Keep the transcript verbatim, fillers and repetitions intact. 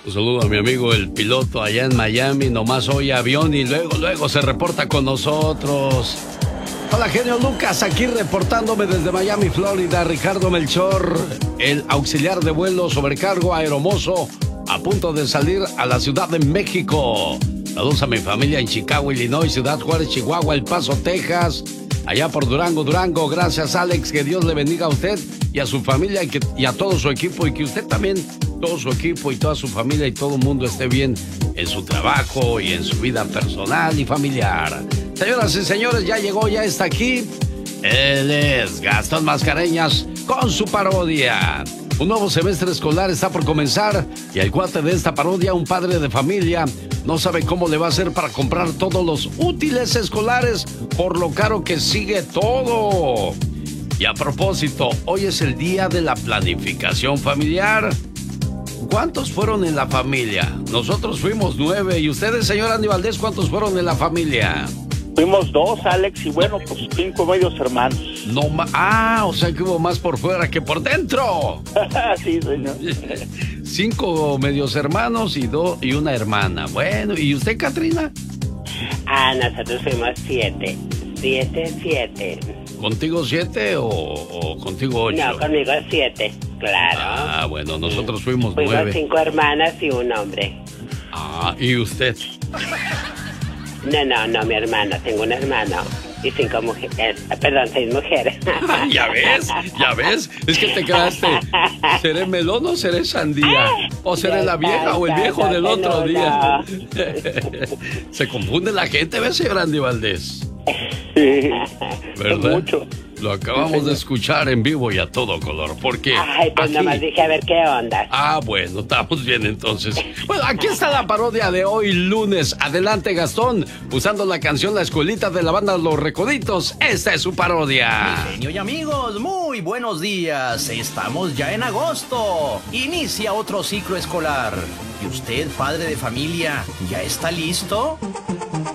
Un saludo a mi amigo el piloto allá en Miami, nomás oye avión y luego, luego se reporta con nosotros. Hola, genio Lucas, aquí reportándome desde Miami, Florida. Ricardo Melchor, el auxiliar de vuelo sobrecargo aeromozo, a punto de salir a la Ciudad de México. Saludos a mi familia en Chicago, Illinois, Ciudad Juárez, Chihuahua, El Paso, Texas, allá por Durango, Durango. Gracias, Alex, que Dios le bendiga a usted y a su familia y, que, y a todo su equipo, y que usted también, todo su equipo y toda su familia y todo el mundo esté bien en su trabajo y en su vida personal y familiar. Señoras y señores, ya llegó, ya está aquí. Él es Gastón Mascareñas con su parodia. Un nuevo semestre escolar está por comenzar y el cuate de esta parodia, un padre de familia, no sabe cómo le va a hacer para comprar todos los útiles escolares por lo caro que sigue todo. Y a propósito, hoy es el día de la planificación familiar. ¿Cuántos fueron en la familia? Nosotros fuimos nueve. ¿Y ustedes, señor Andy Valdés, cuántos fueron en la familia? Fuimos dos, Alex, y bueno, pues cinco medios hermanos. No más. Ah, o sea que hubo más por fuera que por dentro. Sí, señor. Cinco medios hermanos y dos y una hermana. Bueno, ¿y usted, Catrina? Ah, nosotros fuimos siete. Siete, siete. ¿Contigo siete o, o contigo ocho? No, conmigo siete, claro. Ah, bueno, nosotros fuimos, fuimos nueve. cinco hermanas y un hombre. Ah, ¿y usted? No, no, no, mi hermana. Tengo un hermano y cinco mujeres. Perdón, seis mujeres. Ya ves, ya ves. Es que te quedaste. ¿Seré melón o seré sandía? ¿O seré la vieja o el viejo del otro día? Se confunde la gente, ¿ves, señor Andy Valdés? Sí, ¿verdad? Mucho. Lo acabamos de escuchar en vivo y a todo color, porque... Ay, pues aquí... nomás dije a ver qué onda. Ah, bueno, estamos bien entonces. Bueno, aquí está la parodia de hoy lunes. Adelante, Gastón, usando la canción La Escuelita de la Banda Los Recoditos. Esta es su parodia. Mi genio y amigos, muy buenos días. Estamos ya en agosto. Inicia otro ciclo escolar. ¿Y usted, padre de familia, ya está listo?